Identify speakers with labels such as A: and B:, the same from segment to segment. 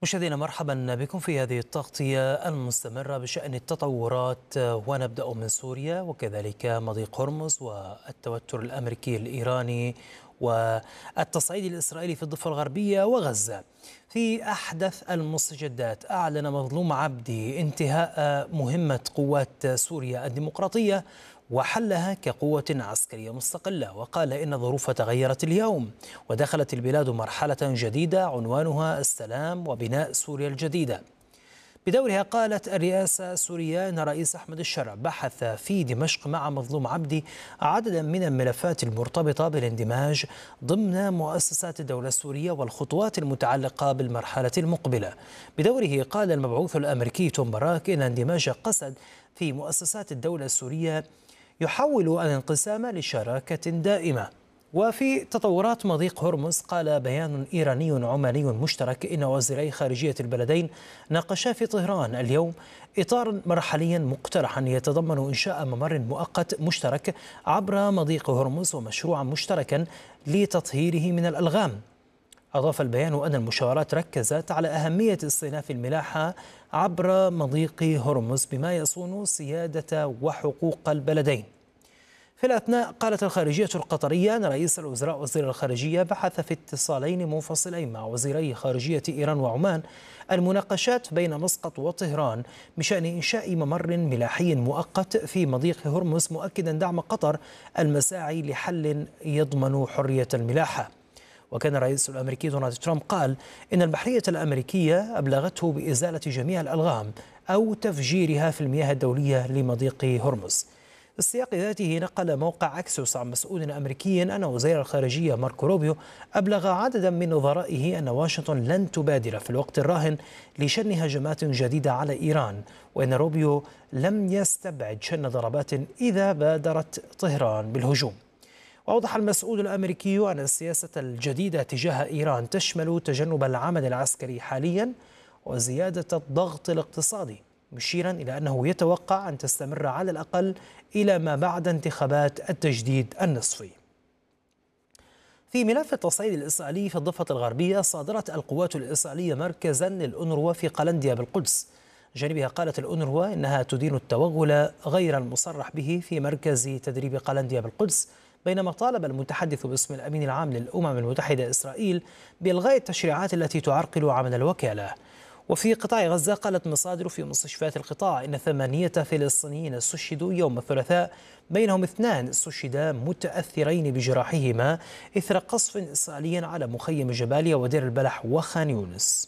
A: مشاهدينا مرحبا بكم في هذه التغطية المستمرة بشأن التطورات، ونبدأ من سوريا وكذلك مضيق هرمز والتوتر الأمريكي الإيراني والتصعيد الإسرائيلي في الضفة الغربية وغزة. في أحدث المستجدات أعلن مظلوم عبدي انتهاء مهمة قوات سوريا الديمقراطية وحلها كقوة عسكرية مستقلة، وقال إن الظروف تغيرت اليوم ودخلت البلاد مرحلة جديدة عنوانها السلام وبناء سوريا الجديدة. بدورها قالت الرئاسة السورية أن الرئيس أحمد الشرع بحث في دمشق مع مظلوم عبدي عددا من الملفات المرتبطة بالاندماج ضمن مؤسسات الدولة السورية والخطوات المتعلقة بالمرحلة المقبلة. بدوره قال المبعوث الأمريكي توم باراك إن اندماج قسد في مؤسسات الدولة السورية يحول الانقسام لشراكة دائمة. وفي تطورات مضيق هرمز قال بيان إيراني عماني مشترك إن وزيري خارجية البلدين ناقشا في طهران اليوم إطارا مرحليا مقترحا يتضمن إنشاء ممر مؤقت مشترك عبر مضيق هرمز ومشروعا مشتركا لتطهيره من الألغام. أضاف البيان أن المشاورات ركزت على أهمية استئناف الملاحة عبر مضيق هرمز بما يصون سيادة وحقوق البلدين. في الأثناء قالت الخارجية القطرية أن رئيس الوزراء وزير الخارجية بحث في اتصالين منفصلين مع وزيري خارجية إيران وعمان المناقشات بين مسقط وطهران بشأن إنشاء ممر ملاحي مؤقت في مضيق هرمز، مؤكدا دعم قطر المساعي لحل يضمن حرية الملاحة. وكان الرئيس الأمريكي دونالد ترامب قال إن البحرية الأمريكية أبلغته بإزالة جميع الألغام أو تفجيرها في المياه الدولية لمضيق هرمز. في السياق ذاته نقل موقع أكسوس عن مسؤول أمريكي أن وزير الخارجية ماركو روبيو أبلغ عددا من نظرائه أن واشنطن لن تبادر في الوقت الراهن لشن هجمات جديدة على إيران، وأن روبيو لم يستبعد شن ضربات إذا بادرت طهران بالهجوم. وأوضح المسؤول الأمريكي أن السياسة الجديدة تجاه إيران تشمل تجنب العمل العسكري حاليا وزيادة الضغط الاقتصادي، مشيرا إلى أنه يتوقع أن تستمر على الأقل إلى ما بعد انتخابات التجديد النصفي. في ملف التصعيد الإسرائيلي في الضفة الغربية، صادرت القوات الإسرائيلية مركزا للأونروا في قلنديا بالقدس. جانبها قالت الأونروا إنها تدين التوغل غير المصرح به في مركز تدريب قلنديا بالقدس، بينما طالب المتحدث باسم الأمين العام للأمم المتحدة إسرائيل بإلغاء التشريعات التي تعرقل عمل الوكالة. وفي قطاع غزة قالت مصادر في مستشفيات القطاع إن 8 فلسطينيين استشهدوا يوم الثلاثاء، بينهم 2 استشهدا متأثرين بجراحهما إثر قصف إسرائيلي على مخيم جباليا ودير البلح وخان يونس.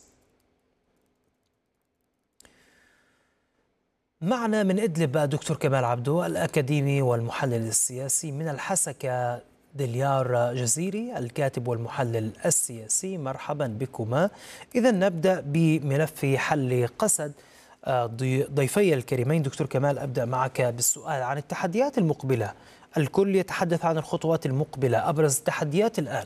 A: معنا من إدلب دكتور كمال عبدو الأكاديمي والمحلل السياسي، من الحسكة دليار جزيري الكاتب والمحلل السياسي. مرحبا بكما. إذا نبدأ بملف حل قسد. ضيفي الكريمين دكتور كمال، أبدأ معك بالسؤال عن التحديات المقبلة. الكل يتحدث عن الخطوات المقبلة، أبرز التحديات الآن.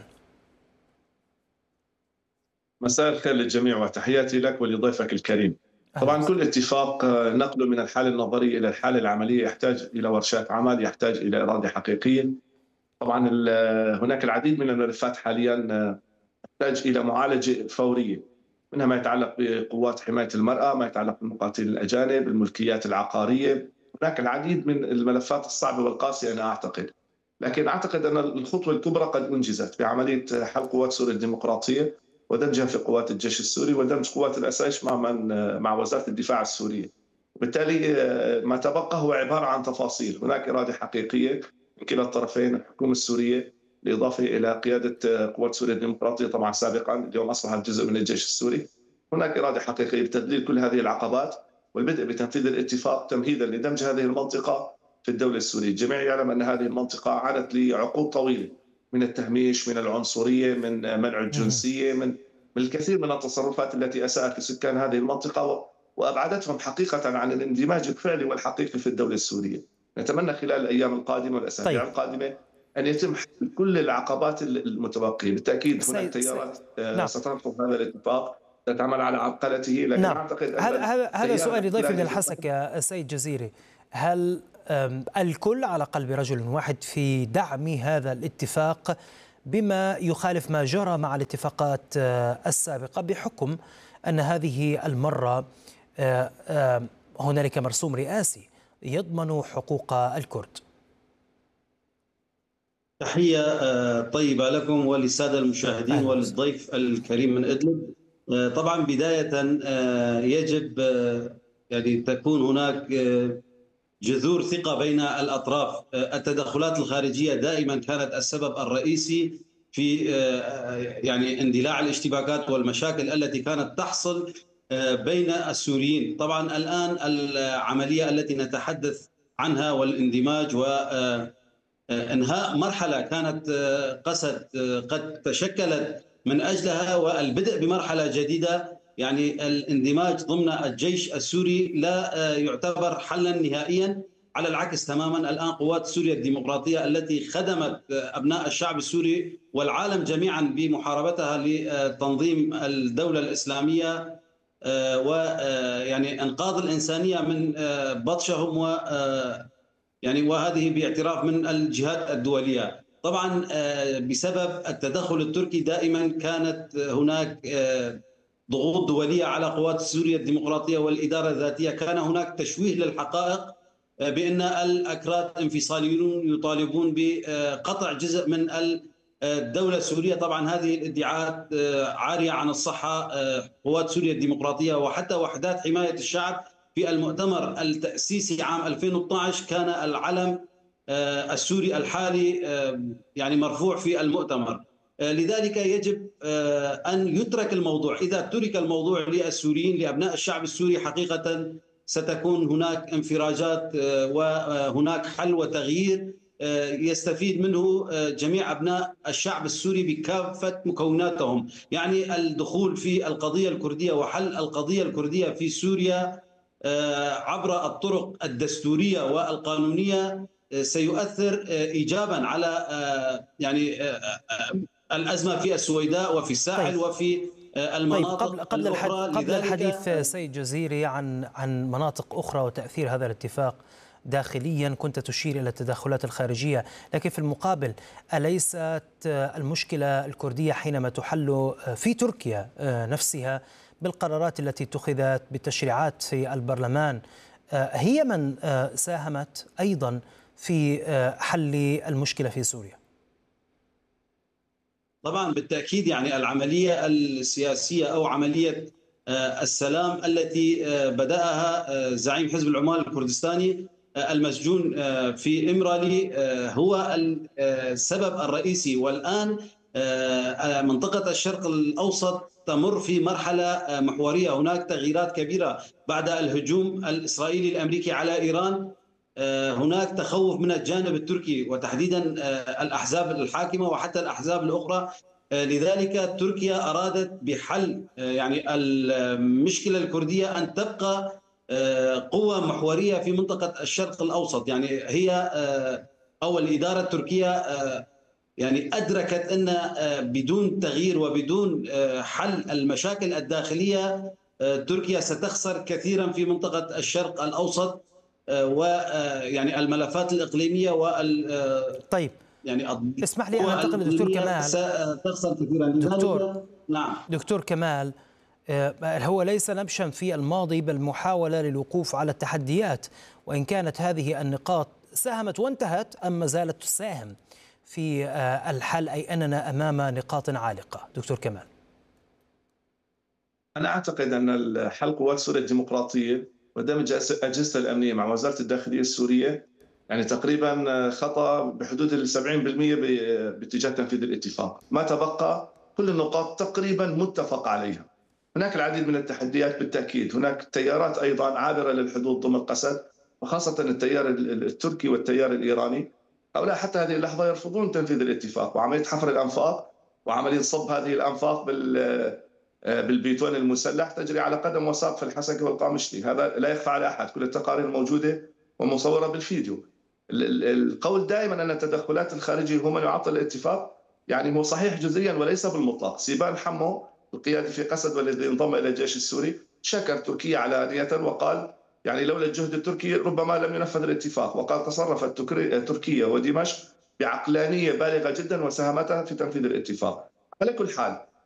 B: مساء الخير للجميع وتحياتي لك ولضيفك الكريم. طبعا كل اتفاق نقله من الحالة النظرية إلى الحالة العملية يحتاج إلى ورشات عمل، يحتاج إلى إرادة حقيقية. طبعا هناك العديد من الملفات حاليا تحتاج إلى معالجة فورية، منها ما يتعلق بقوات حماية المرأة، ما يتعلق بالمقاتلين الأجانب، الملكيات العقارية. هناك العديد من الملفات الصعبة والقاسية أنا أعتقد، لكن أعتقد أن الخطوة الكبرى قد أنجزت بعملية حل قوات سوريا الديمقراطية ودمجها في قوات الجيش السوري ودمج قوات الأسايش مع وزارة الدفاع السورية. وبالتالي ما تبقى هو عبارة عن تفاصيل. هناك إرادة حقيقية من كلا الطرفين، الحكومة السورية بالإضافة إلى قيادة قوات سوريا الديمقراطية طبعا سابقا، اليوم أصبحت جزء من الجيش السوري. هناك إرادة حقيقية بتذليل كل هذه العقبات والبدء بتنفيذ الاتفاق تمهيدا لدمج هذه المنطقة في الدولة السورية. الجميع يعلم أن هذه المنطقة عانت لعقود طويلة من التهميش، من العنصرية، من منع الجنسية، من الكثير من التصرفات التي أساءت لسكان هذه المنطقة وأبعدتهم حقيقة عن الاندماج الفعلي والحقيقي في الدولة السورية. نتمنى خلال الأيام القادمة والأسابيع القادمة أن يتم حل كل العقبات المتبقية. بالتأكيد هناك تيارات سترفض هذا الاتفاق، تتعمل على عرقلته، لكن أعتقد
A: هذا سؤال ضيفي من الحسكة السيد جزيري. هل الكل على قلب رجل واحد في دعم هذا الاتفاق بما يخالف ما جرى مع الاتفاقات السابقة، بحكم أن هذه المرة هنالك مرسوم رئاسي يضمن حقوق الكرد.
C: تحية طيبة لكم وللسادة المشاهدين
A: أهلا وسهلا.
C: وللضيف الكريم من إدلب. طبعا بداية يجب يعني تكون هناك جذور ثقة بين الأطراف. التدخلات الخارجية دائما كانت السبب الرئيسي في يعني اندلاع الاشتباكات والمشاكل التي كانت تحصل بين السوريين. طبعا الآن العملية التي نتحدث عنها والاندماج و انهاء مرحله كانت قد تشكلت من اجلها والبدء بمرحله جديده، يعني الاندماج ضمن الجيش السوري لا يعتبر حلا نهائيا. على العكس تماما، الان قوات سوريا الديمقراطيه التي خدمت ابناء الشعب السوري والعالم جميعا بمحاربتها لتنظيم الدوله الاسلاميه ويعني انقاذ الانسانيه من بطشهم يعني وهذه باعتراف من الجهات الدولية. طبعا بسبب التدخل التركي دائما كانت هناك ضغوط دولية على قوات سوريا الديمقراطية والإدارة الذاتية. كان هناك تشويه للحقائق بأن الأكراد انفصاليون يطالبون بقطع جزء من الدولة السورية. طبعا هذه الادعاءات عارية عن الصحة. قوات سوريا الديمقراطية وحتى وحدات حماية الشعب في المؤتمر التأسيسي عام 2012 كان العلم السوري الحالي يعني مرفوع في المؤتمر. لذلك يجب أن يترك الموضوع. إذا ترك الموضوع للسوريين لأبناء الشعب السوري حقيقة ستكون هناك انفراجات وهناك حل وتغيير يستفيد منه جميع أبناء الشعب السوري بكافة مكوناتهم. يعني الدخول في القضية الكردية وحل القضية الكردية في سوريا عبر الطرق الدستورية والقانونية سيؤثر إيجابا على يعني الأزمة في السويداء وفي الساحل وفي المناطق الأخرى.
A: قبل الحديث سيد جزيري عن مناطق أخرى وتأثير هذا الاتفاق داخليا، كنت تشير إلى التدخلات الخارجية، لكن في المقابل أليست المشكلة الكردية حينما تحل في تركيا نفسها بالقرارات التي اتخذت بالتشريعات في البرلمان هي من ساهمت أيضا في حل المشكلة في سوريا؟
C: طبعا بالتأكيد، يعني العملية السياسية أو عملية السلام التي بدأها زعيم حزب العمال الكردستاني المسجون في إمرالي هو السبب الرئيسي. والآن منطقة الشرق الأوسط تمر في مرحلة محورية. هناك تغييرات كبيرة بعد الهجوم الإسرائيلي الأمريكي على إيران. هناك تخوف من الجانب التركي وتحديدا الأحزاب الحاكمة وحتى الأحزاب الأخرى. لذلك تركيا أرادت بحل يعني المشكلة الكردية أن تبقى قوة محورية في منطقة الشرق الأوسط. يعني هي أو الإدارة التركية يعني أدركت أن بدون تغيير وبدون حل المشاكل الداخلية تركيا ستخسر كثيرا في منطقة الشرق الأوسط ويعني الملفات الإقليمية
A: طيب
C: يعني
A: اسمح لي أن أنتقل لدكتور كمال.
C: ستخسر كثيرا. نعم
A: دكتور كمال، هو ليس نبشا في الماضي بل محاولة للوقوف على التحديات، وإن كانت هذه النقاط ساهمت وانتهت أم ما زالت تساهم في الحل، أي أننا أمام نقاط عالقة. دكتور كمال،
B: أنا أعتقد أن الحل قوات سوريا الديمقراطية ودمج أجهزة الأمنية مع وزارة الداخلية السورية يعني تقريبا خطأ بحدود 70% باتجاه تنفيذ الاتفاق. ما تبقى كل النقاط تقريبا متفق عليها. هناك العديد من التحديات بالتأكيد. هناك تيارات أيضا عابرة للحدود ضمن قسد، وخاصة التيار التركي والتيار الإيراني. هؤلاء حتى هذه اللحظة يرفضون تنفيذ الاتفاق وعملية حفر الأنفاق وعملية صب هذه الأنفاق بالبيتون المسلح تجري على قدم وساق في الحسكة والقامشلي. هذا لا يخفى على أحد، كل التقارير موجودة ومصورة بالفيديو. القول دائما أن التدخلات الخارجية هو من يعطل الاتفاق، يعني هو صحيح جزئيا وليس بالمطلق. سيبان حمو القيادي في قسد والذي انضم إلى الجيش السوري شكر تركيا علانية وقال يعني لولا الجهد التركي ربما لم ينفذ الاتفاق، وقال تصرفت تركيا ودمشق بعقلانية بالغة جدا وساهمتها في تنفيذ الاتفاق. على كل حال